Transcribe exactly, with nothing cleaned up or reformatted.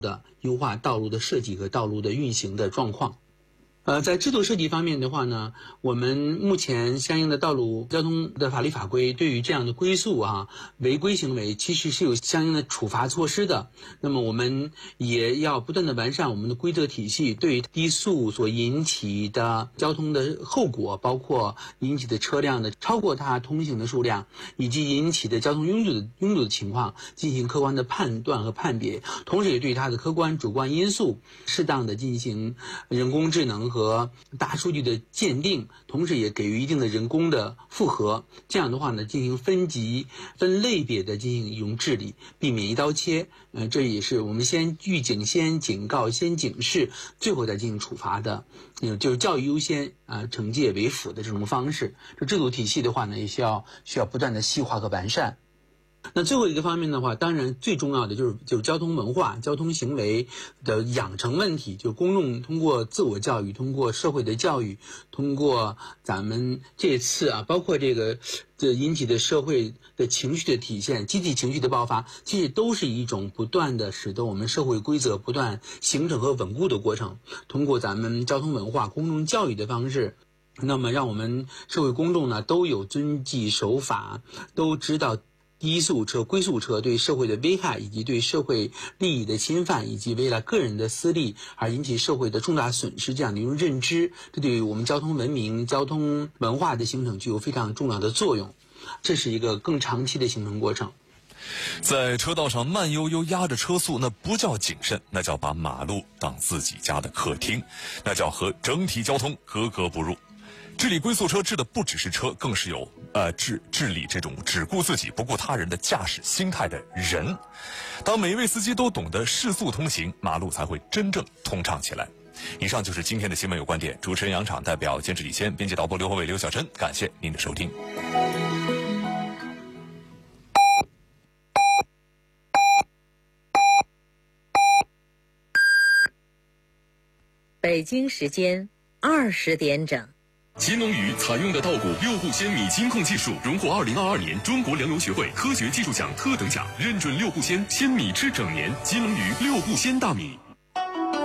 的优化道路的设计和道路的运行的状况。呃，在制度设计方面的话呢，我们目前相应的道路交通的法律法规对于这样的归宿啊、违规行为，其实是有相应的处罚措施的。那么我们也要不断的完善我们的规则体系，对于低速所引起的交通的后果，包括引起的车辆的超过它通行的数量，以及引起的交通拥堵的拥堵的情况，进行客观的判断和判别，同时也对它的客观主观因素适当的进行人工智能和大数据的鉴定，同时也给予一定的人工的复核，这样的话呢，进行分级、分类别的进行一种治理，避免一刀切。呃，这也是我们先预警、先警告、先警示，最后再进行处罚的，嗯，就是教育优先啊、呃，惩戒为辅的这种方式。这制度体系的话呢，也需要需要不断的细化和完善。那最后一个方面的话，当然最重要的就是就是交通文化、交通行为的养成问题，就公众通过自我教育，通过社会的教育，通过咱们这次啊，包括这个这引起的社会的情绪的体现、集体情绪的爆发，其实都是一种不断的使得我们社会规则不断形成和稳固的过程。通过咱们交通文化、公众教育的方式，那么让我们社会公众呢都有遵纪守法，都知道低速车、龟速车对社会的危害，以及对社会利益的侵犯，以及为了个人的私利而引起社会的重大损失这样的一种认知，这对于我们交通文明、交通文化的形成具有非常重要的作用。这是一个更长期的形成过程。 在车道上慢悠悠压着车速，那不叫谨慎，那叫把马路当自己家的客厅，那叫和整体交通格格不入。治理龟速车治的不只是车，更是有呃治治理这种只顾自己不顾他人的驾驶心态的人。当每一位司机都懂得适速通行，马路才会真正通畅起来。以上就是今天的新闻有观点，主持人杨昶，代表监制李谦，编辑导播刘宏伟、刘小珍，感谢您的收听。 北京时间二十点整。 吉农鱼采用的稻谷六户鲜米金控技术，荣获二零二二年中国粮油学会科学技术奖特等奖，认准六户鲜，鲜米吃整年。吉农鱼六户鲜大米。